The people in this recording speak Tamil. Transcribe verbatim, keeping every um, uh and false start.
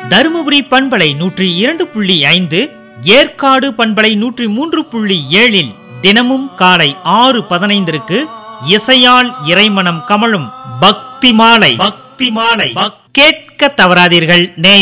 தருமபுரி பண்பலை நூற்றி இரண்டு புள்ளி ஐந்து, ஏற்காடு பண்பலை நூற்றி மூன்று புள்ளி ஏழில் தினமும் காலை ஆறு பதினைந்திற்கு இசையால் இறைமனம் கமழும் பக்தி மாலை. பக்தி மாலை கேட்க தவறாதீர்கள்.